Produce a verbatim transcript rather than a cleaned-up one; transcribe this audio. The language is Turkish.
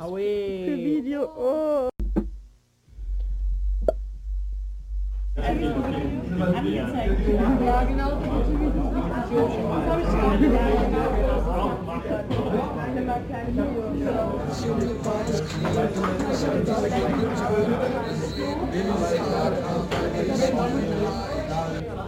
Aui. Für Video. Oh. Ja, genau. Das habe ich gerade gesagt.